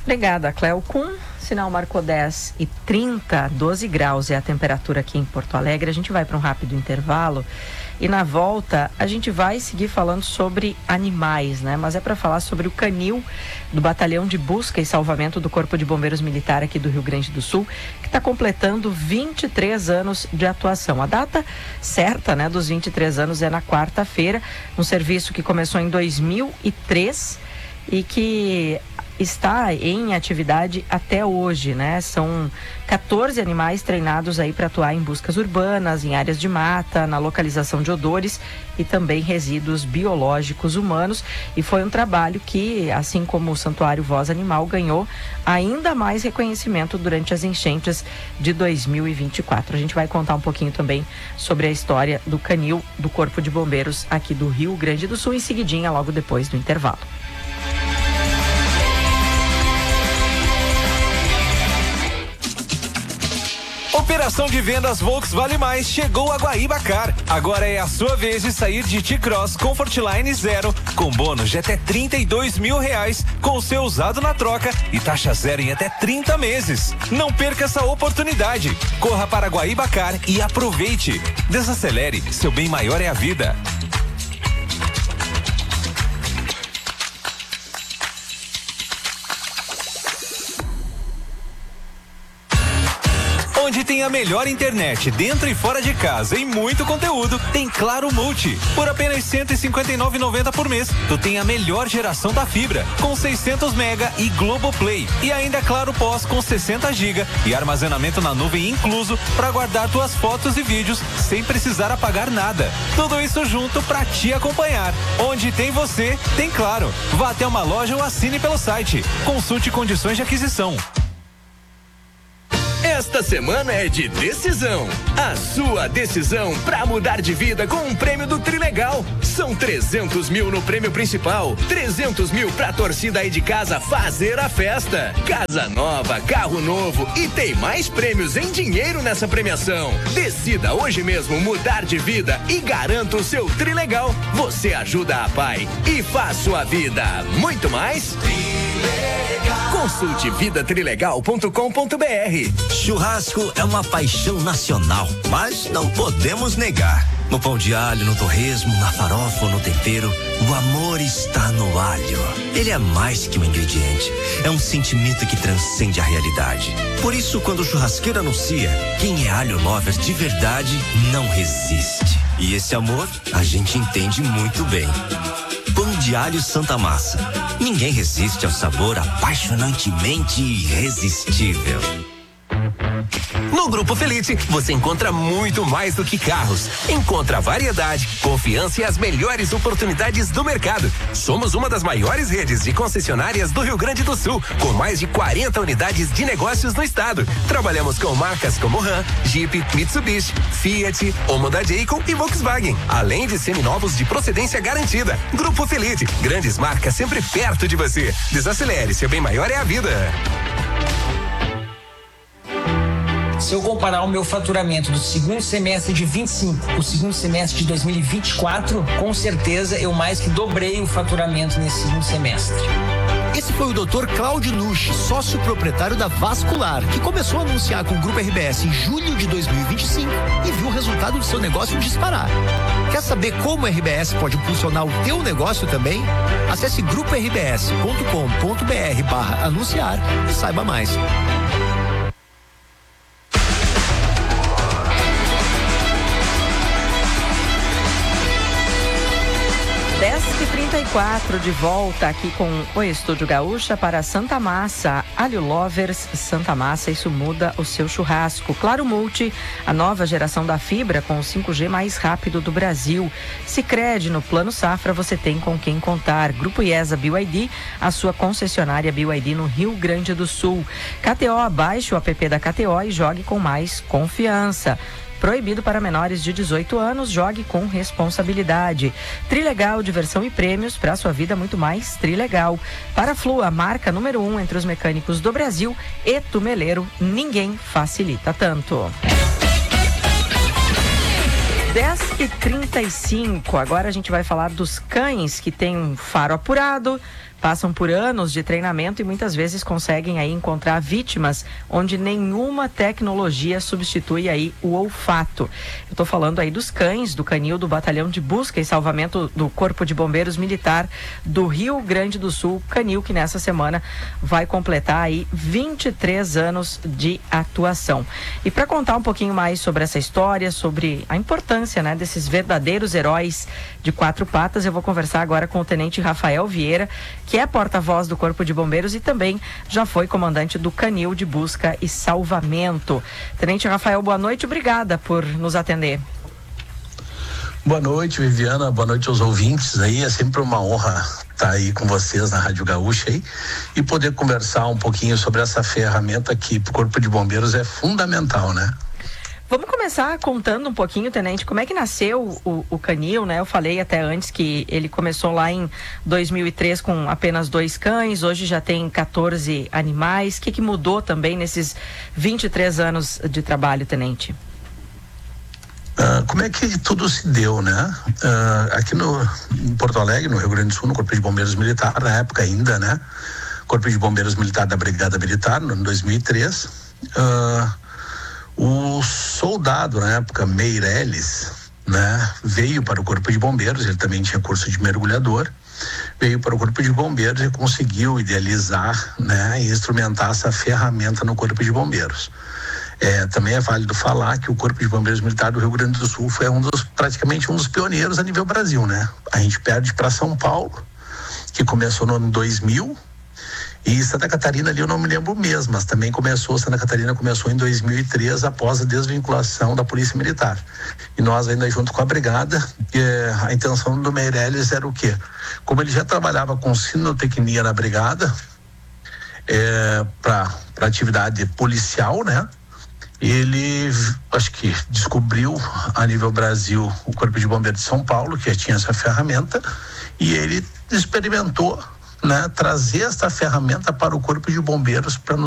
S21: Obrigada, Cléo. Com sinal marcou dez e trinta, doze graus é a temperatura aqui em Porto Alegre. A gente vai para um rápido intervalo e na volta a gente vai seguir falando sobre animais, né? Mas é para falar sobre o canil do Batalhão de Busca e Salvamento do Corpo de Bombeiros Militar aqui do Rio Grande do Sul, que está completando vinte e três anos de atuação. A data certa, né, dos vinte e três anos é na quarta-feira, um serviço que começou em dois mil e três e que está em atividade até hoje, né? São quatorze animais treinados aí para atuar em buscas urbanas, em áreas de mata, na localização de odores e também resíduos biológicos humanos. E foi um trabalho que, assim como o Santuário Voz Animal, ganhou ainda mais reconhecimento durante as enchentes de dois mil e vinte e quatro. A gente vai contar um pouquinho também sobre a história do canil do Corpo de Bombeiros aqui do Rio Grande do Sul, em seguidinha, logo depois do intervalo.
S7: Operação de vendas Volks Vale Mais chegou a Guaíba Car. Agora é a sua vez de sair de T-Cross Comfortline Zero com bônus de até trinta e dois mil reais com o seu usado na troca e taxa zero em até trinta meses. Não perca essa oportunidade. Corra para Guaíba Car e aproveite. Desacelere, seu bem maior é a vida. Onde tem a melhor internet dentro e fora de casa e muito conteúdo, tem Claro Multi. Por apenas cento e cinquenta e nove reais e noventa centavos por mês, tu tem a melhor geração da fibra, com seiscentos mega e Globoplay. E ainda Claro Pós com sessenta gigas e armazenamento na nuvem incluso para guardar tuas fotos e vídeos sem precisar apagar nada. Tudo isso junto para te acompanhar. Onde tem você, tem Claro. Vá até uma loja ou assine pelo site. Consulte condições de aquisição.
S10: Esta semana é de decisão. A sua decisão para mudar de vida com um prêmio do Trilegal. São trezentos mil no prêmio principal, trezentos mil pra torcida aí de casa fazer a festa. Casa nova, carro novo e tem mais prêmios em dinheiro nessa premiação. Decida hoje mesmo mudar de vida e garanta o seu Trilegal. Você ajuda a Pai e faz sua vida muito mais. Trilegal. Consulte vida trilegal ponto com ponto b r.
S11: Churrasco é uma paixão nacional, mas não podemos negar. No pão de alho, no torresmo, na farofa ou no tempero, o amor está no alho. Ele é mais que um ingrediente, é um sentimento que transcende a realidade. Por isso, quando o churrasqueiro anuncia, quem é alho lover de verdade não resiste. E esse amor a gente entende muito bem. Pão de alho Santa Massa. Ninguém resiste ao sabor apaixonantemente irresistível.
S10: No Grupo Felite, você encontra muito mais do que carros. Encontra variedade, confiança e as melhores oportunidades do mercado. Somos uma das maiores redes de concessionárias do Rio Grande do Sul, com mais de quarenta unidades de negócios no estado. Trabalhamos com marcas como Ram, Jeep, Mitsubishi, Fiat, Honda Jayco e Volkswagen, além de seminovos de procedência garantida. Grupo Felite, grandes marcas sempre perto de você. Desacelere, seu bem maior é a vida.
S24: Se eu comparar o meu faturamento do segundo semestre de vinte e cinco com o segundo semestre de dois mil e vinte e quatro, com certeza eu mais que dobrei o faturamento nesse segundo semestre.
S25: Esse foi o doutor Cláudio Nucci, sócio proprietário da Vascular, que começou a anunciar com o Grupo R B S em julho de dois mil e vinte e cinco e viu o resultado do seu negócio disparar. Quer saber como o R B S pode impulsionar o teu negócio também? Acesse grupo r b s ponto com ponto b r barra anunciar e saiba mais.
S21: dez e trinta e quatro, de volta aqui com o Estúdio Gaúcha para Santa Massa. Alho Lovers Santa Massa, isso muda o seu churrasco. Claro Multi, a nova geração da fibra com o cinco G mais rápido do Brasil. Sicredi, no Plano Safra você tem com quem contar. Grupo IESA B Y D, a sua concessionária B Y D no Rio Grande do Sul. K T O, baixe o app da K T O e jogue com mais confiança. Proibido para menores de dezoito anos, jogue com responsabilidade. Trilegal, diversão e prêmios para sua vida muito mais Trilegal. Paraflu, a marca número um entre os mecânicos do Brasil, e Tumeleiro, ninguém facilita tanto. dez e trinta e cinco, agora a gente vai falar dos cães que têm um faro apurado, passam por anos de treinamento e muitas vezes conseguem aí encontrar vítimas onde nenhuma tecnologia substitui aí o olfato. Eu estou falando aí dos cães, do canil do Batalhão de Busca e Salvamento do Corpo de Bombeiros Militar do Rio Grande do Sul, canil que nessa semana vai completar aí vinte e três anos de atuação. E para contar um pouquinho mais sobre essa história, sobre a importância, né, desses verdadeiros heróis de quatro patas, eu vou conversar agora com o Tenente Rafael Vieira, que é porta-voz do Corpo de Bombeiros e também já foi comandante do Canil de Busca e Salvamento. Tenente Rafael, boa noite, obrigada por nos atender.
S9: Boa noite, Viviana, boa noite aos ouvintes aí, é sempre uma honra estar aí com vocês na Rádio Gaúcha aí e poder conversar um pouquinho sobre essa ferramenta que para o Corpo de Bombeiros é fundamental, né?
S21: Vamos começar contando um pouquinho, Tenente, como é que nasceu o, o Canil, né? Eu falei até antes que ele começou lá em dois mil e três com apenas dois cães, hoje já tem quatorze animais. O que, que mudou também nesses vinte e três anos de trabalho, Tenente?
S9: Uh, como é que tudo se deu, né? Uh, aqui no, em Porto Alegre, no Rio Grande do Sul, no Corpo de Bombeiros Militar, na época ainda, né? Corpo de Bombeiros Militar da Brigada Militar, no ano dois mil e três, uh, o soldado, na época, Meirelles, né, veio para o Corpo de Bombeiros, ele também tinha curso de mergulhador, veio para o Corpo de Bombeiros e conseguiu idealizar, né, e instrumentar essa ferramenta no Corpo de Bombeiros. É, também é válido falar que o Corpo de Bombeiros Militar do Rio Grande do Sul foi um dos, praticamente um dos pioneiros a nível Brasil, né? A gente perde para São Paulo, que começou no ano dois mil, e Santa Catarina ali eu não me lembro o mês, mas também começou, Santa Catarina começou em dois mil e três, após a desvinculação da Polícia Militar. E nós ainda junto com a Brigada, eh, a intenção do Meirelles era o quê? Como ele já trabalhava com sinotecnia na Brigada, eh, para atividade policial, né? Ele, acho que descobriu a nível Brasil o Corpo de Bombeiros de São Paulo, que já tinha essa ferramenta, e ele experimentou, né, trazer essa ferramenta para o Corpo de Bombeiros para